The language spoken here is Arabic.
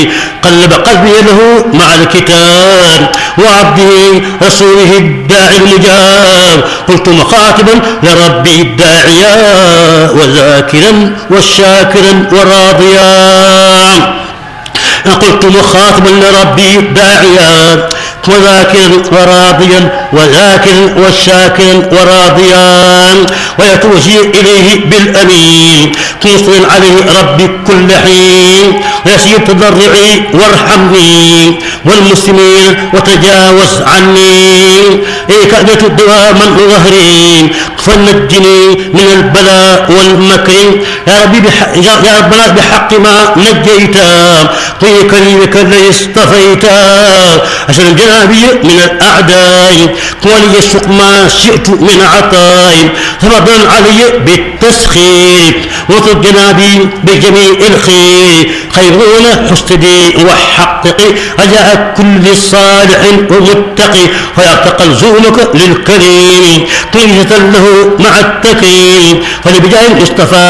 قلب قلبي له مع الكتاب وعبده رسوله الداعي المجاب. قلت مخاطبا لربي الداعيا وذاكرا والشاكرا وراضيا. قلت مخاطبا لربي الداعيا وذاكرا وراضيا وذاكرا والشاكرا وراضيا ويتوجه إليه بالأمين مصر عليه ربي كل حين ويسير تضرعي وارحمني والمسلمين وتجاوز عني كأدة دواما ظهري فنجني من البلاء والمكر يا ربي يا ربنا بحق ما نجيتا في كريمك الذي اصطفيتا عشان جنابي من الأعداء ولي السوق ما شئت من عطاء فضلا علي بالتسخير وطب جنابي بجميع الخير خيرون حسدي وحققي رجاء كل صالح ومتقي فيرتقى لزومك للكريم قيمة له مع التكريم فلبجاه المصطفى